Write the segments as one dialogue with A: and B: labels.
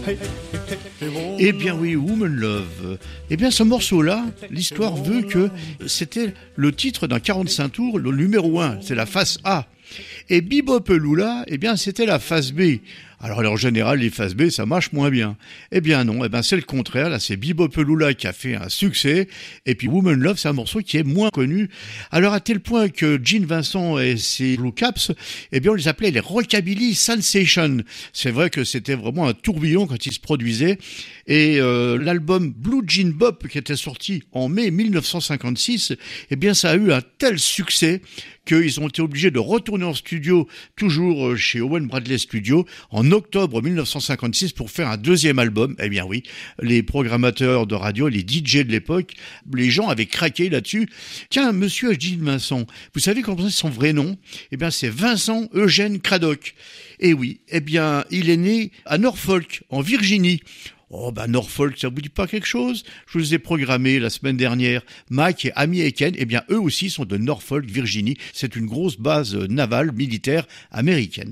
A: Eh bien oui, Woman Love. Eh bien ce morceau-là, l'histoire veut que c'était le titre d'un 45 tours, le numéro 1, c'est la face A. Et Bebop Lula, eh bien c'était la face B. Alors en général, les faces B, ça marche moins bien. Eh bien non, eh bien c'est le contraire. Là, c'est Bebop Lula qui a fait un succès. Et puis Woman Love, c'est un morceau qui est moins connu. Alors à tel point que Gene Vincent et ses Blue Caps, eh bien on les appelait les Rockabilly Sensation. C'est vrai que c'était vraiment un tourbillon quand il se produisait. Et l'album Blue Jean Bop, qui était sorti en mai 1956, eh bien ça a eu un tel succès qu'ils ont été obligés de retourner en studio, toujours chez Owen Bradley Studio, en octobre 1956 pour faire un deuxième album. Eh bien oui, les programmateurs de radio, les DJ de l'époque, les gens avaient craqué là-dessus. Tiens, monsieur Gene Vincent, vous savez comment c'est son vrai nom ? Eh bien c'est Vincent Eugène Cradock. Et oui, eh bien il est né à Norfolk, en Virginie. Oh bah Norfolk, ça vous dit pas quelque chose ? Je vous ai programmé la semaine dernière. Mike et Amy Eken, eh bien eux aussi sont de Norfolk, Virginie. C'est une grosse base navale militaire américaine.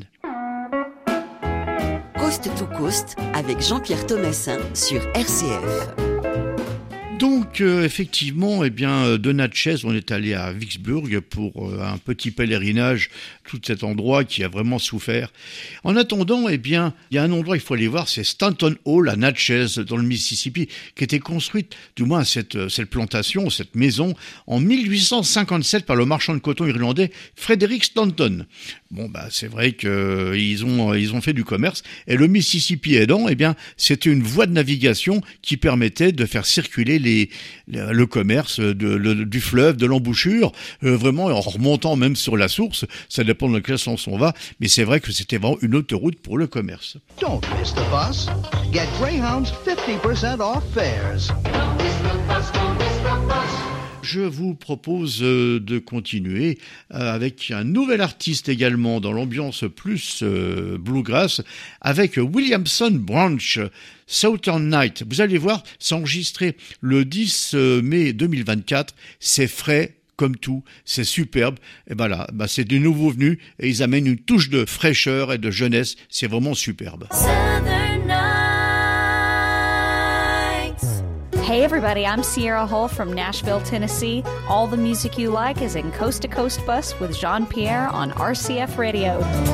B: Coast to Coast avec Jean-Pierre Thomassin sur RCF.
A: Donc effectivement, eh bien de Natchez, on est allé à Vicksburg pour un petit pèlerinage, tout cet endroit qui a vraiment souffert. En attendant, eh bien, il y a un endroit qu'il faut aller voir, c'est Stanton Hall à Natchez, dans le Mississippi, qui était construite, du moins cette plantation, cette maison, en 1857 par le marchand de coton irlandais Frederick Stanton. Bon, bah c'est vrai que ils ont fait du commerce, et le Mississippi aidant, eh bien, c'était une voie de navigation qui permettait de faire circuler le commerce du fleuve, de l'embouchure, vraiment en remontant même sur la source, ça dépend de quel sens on va, mais c'est vrai que c'était vraiment une autoroute pour le commerce.
C: Don't miss the bus. Get Greyhound's 50% off fares. Don't miss the bus, don't miss the bus.
A: Je vous propose de continuer avec un nouvel artiste également dans l'ambiance plus bluegrass avec Williamson Branch, Southern Night. Vous allez voir, c'est enregistré le 10 mai 2024, c'est frais comme tout, c'est superbe. Et ben là, c'est des nouveaux venus et ils amènent une touche de fraîcheur et de jeunesse, c'est vraiment superbe.
D: Southern Nights. Hey everybody, I'm Sierra Hull from Nashville, Tennessee. All the music you like is in Coast to Coast Bus with Jean-Pierre on RCF Radio.